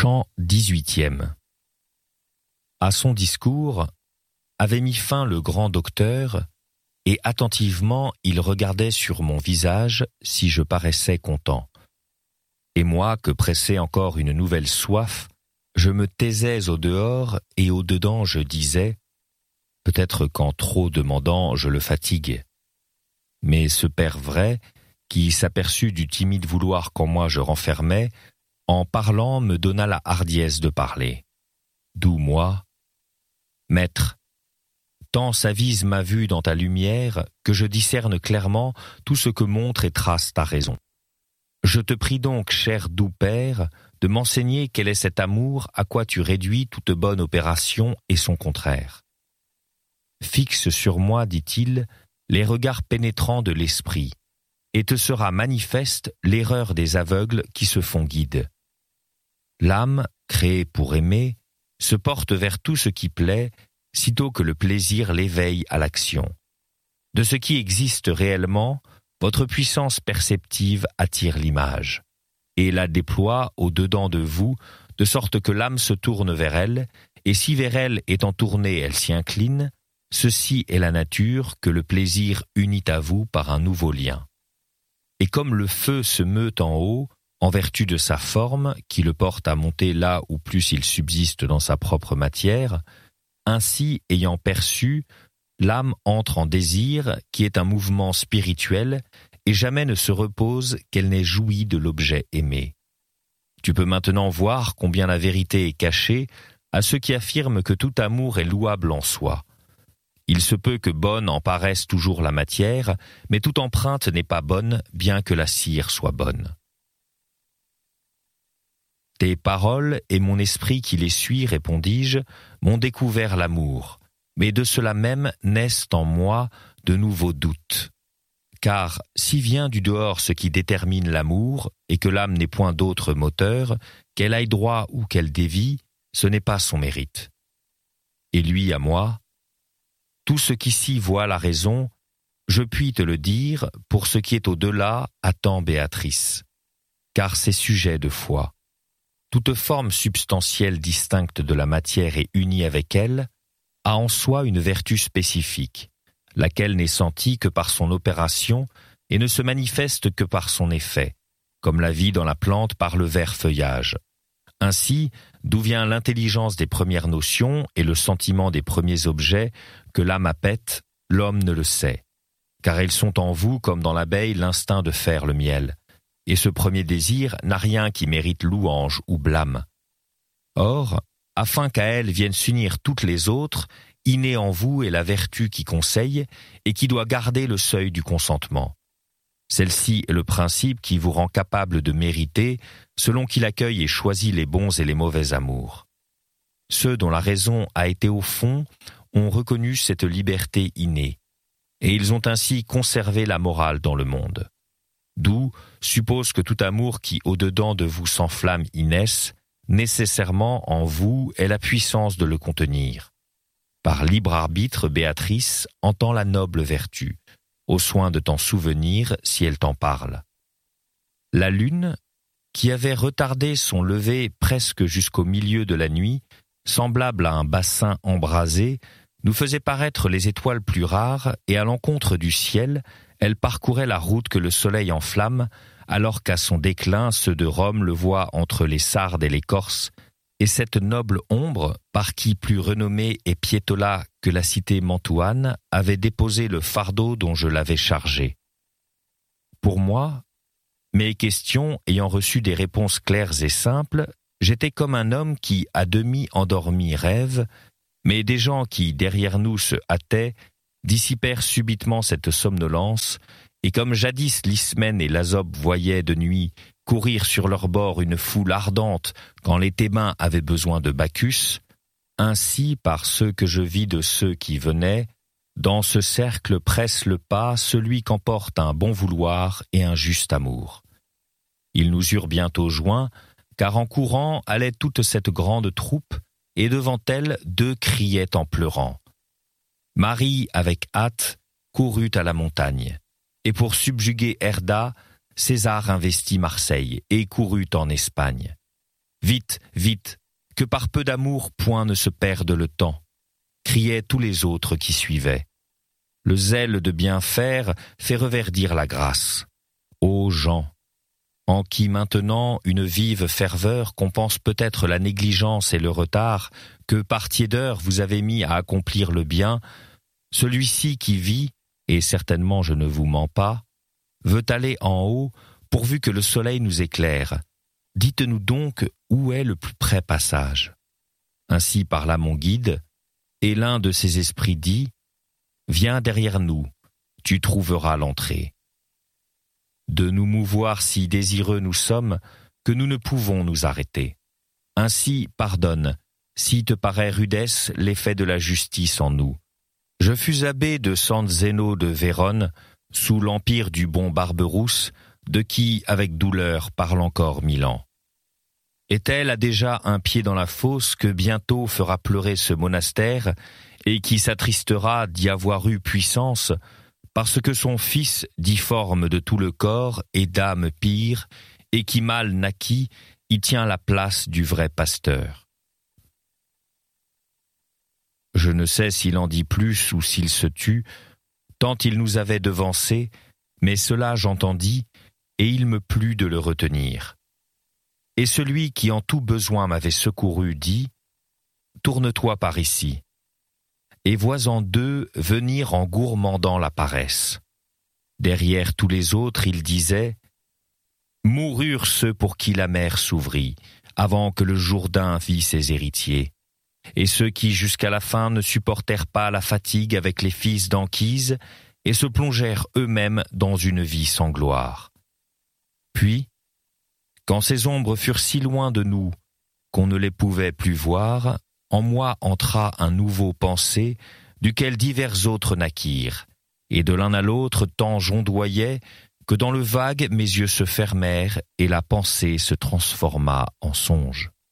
Chant 18e. À son discours avait mis fin le grand docteur, et attentivement il regardait sur mon visage si je paraissais content. Et moi, que pressait encore une nouvelle soif, je me taisais au dehors et au dedans je disais « Peut-être qu'en trop demandant je le fatigue ». Mais ce père vrai, qui s'aperçut du timide vouloir qu'en moi je renfermais, en parlant me donna la hardiesse de parler. D'où moi, « Maître, tant s'avise ma vue dans ta lumière que je discerne clairement tout ce que montre et trace ta raison. Je te prie donc, cher doux père, de m'enseigner quel est cet amour à quoi tu réduis toute bonne opération et son contraire. Fixe sur moi, dit-il, les regards pénétrants de l'esprit, et te sera manifeste l'erreur des aveugles qui se font guides. L'âme, créée pour aimer, se porte vers tout ce qui plaît, sitôt que le plaisir l'éveille à l'action. De ce qui existe réellement, votre puissance perceptive attire l'image, et la déploie au-dedans de vous, de sorte que l'âme se tourne vers elle, et si vers elle étant tournée elle s'y incline, ceci est la nature que le plaisir unit à vous par un nouveau lien. Et comme le feu se meut en haut, en vertu de sa forme, qui le porte à monter là où plus il subsiste dans sa propre matière, ainsi, ayant perçu, l'âme entre en désir, qui est un mouvement spirituel, et jamais ne se repose qu'elle n'ait joui de l'objet aimé. Tu peux maintenant voir combien la vérité est cachée à ceux qui affirment que tout amour est louable en soi. Il se peut que bonne en paraisse toujours la matière, mais toute empreinte n'est pas bonne, bien que la cire soit bonne. Tes paroles et mon esprit qui les suit, répondis-je, m'ont découvert l'amour, mais de cela même naissent en moi de nouveaux doutes. Car si vient du dehors ce qui détermine l'amour, et que l'âme n'est point d'autre moteur, qu'elle aille droit ou qu'elle dévie, ce n'est pas son mérite. Et lui à moi, tout ce qu'ici voit la raison, je puis te le dire, pour ce qui est au-delà, attends Béatrice, car c'est sujet de foi. Toute forme substantielle distincte de la matière et unie avec elle a en soi une vertu spécifique, laquelle n'est sentie que par son opération et ne se manifeste que par son effet, comme la vie dans la plante par le vert feuillage. Ainsi, d'où vient l'intelligence des premières notions et le sentiment des premiers objets que l'âme appète, l'homme ne le sait, car elles sont en vous comme dans l'abeille l'instinct de faire le miel. Et ce premier désir n'a rien qui mérite louange ou blâme. Or, afin qu'à elle viennent s'unir toutes les autres, innée en vous est la vertu qui conseille et qui doit garder le seuil du consentement. Celle-ci est le principe qui vous rend capable de mériter, selon qu'il accueille et choisit les bons et les mauvais amours. Ceux dont la raison a été au fond ont reconnu cette liberté innée, et ils ont ainsi conservé la morale dans le monde. D'où suppose que tout amour qui au-dedans de vous s'enflamme y naisse, nécessairement en vous est la puissance de le contenir. Par libre arbitre, Béatrice entend la noble vertu, au soin de t'en souvenir si elle t'en parle. La lune, qui avait retardé son lever presque jusqu'au milieu de la nuit, semblable à un bassin embrasé, nous faisait paraître les étoiles plus rares et à l'encontre du ciel, elle parcourait la route que le soleil enflamme, alors qu'à son déclin ceux de Rome le voient entre les Sardes et les Corses, et cette noble ombre, par qui plus renommée et Piétola que la cité mantuane, avait déposé le fardeau dont je l'avais chargé. Pour moi, mes questions ayant reçu des réponses claires et simples, j'étais comme un homme qui, à demi endormi, rêve, mais des gens qui, derrière nous, se hâtaient, dissipèrent subitement cette somnolence, et comme jadis l'Ismène et l'Azope voyaient de nuit courir sur leur bord une foule ardente quand les Thébains avaient besoin de Bacchus, ainsi par ceux que je vis de ceux qui venaient, dans ce cercle presse le pas celui qu'emporte un bon vouloir et un juste amour. Ils nous eurent bientôt joints, car en courant allait toute cette grande troupe, et devant elle 2 criaient en pleurant. Marie, avec hâte, courut à la montagne, et pour subjuguer Herda, César investit Marseille et courut en Espagne. Vite, vite, que par peu d'amour point ne se perde le temps !» criaient tous les autres qui suivaient. Le zèle de bien faire fait reverdir la grâce. Ô gens, en qui maintenant une vive ferveur compense peut-être la négligence et le retard que par tiédeur vous avez mis à accomplir le bien, celui-ci qui vit, et certainement je ne vous mens pas, veut aller en haut pourvu que le soleil nous éclaire. Dites-nous donc où est le plus près passage. Ainsi parla mon guide, et l'un de ses esprits dit « Viens derrière nous, tu trouveras l'entrée. » De nous mouvoir si désireux nous sommes que nous ne pouvons nous arrêter. Ainsi pardonne, si te paraît rudesse l'effet de la justice en nous. Je fus abbé de San Zeno de Vérone, sous l'empire du bon Barberousse, de qui, avec douleur, parle encore 1000 ans. Est-elle a déjà un pied dans la fosse que bientôt fera pleurer ce monastère, et qui s'attristera d'y avoir eu puissance, parce que son fils, difforme de tout le corps et d'âme pire, et qui mal naquit, y tient la place du vrai pasteur. Je ne sais s'il en dit plus ou s'il se tut, tant il nous avait devancés, mais cela j'entendis, et il me plut de le retenir. Et celui qui en tout besoin m'avait secouru dit « Tourne-toi par ici ». Et vois-en deux venir en gourmandant la paresse. Derrière tous les autres, il disait « Moururent ceux pour qui la mer s'ouvrit, avant que le Jourdain vît ses héritiers, et ceux qui jusqu'à la fin ne supportèrent pas la fatigue avec les fils d'Anchise, et se plongèrent eux-mêmes dans une vie sans gloire. Puis, quand ces ombres furent si loin de nous qu'on ne les pouvait plus voir, en moi entra un nouveau pensée, duquel divers autres naquirent, et de l'un à l'autre tant j'ondoyais que dans le vague mes yeux se fermèrent et la pensée se transforma en songe.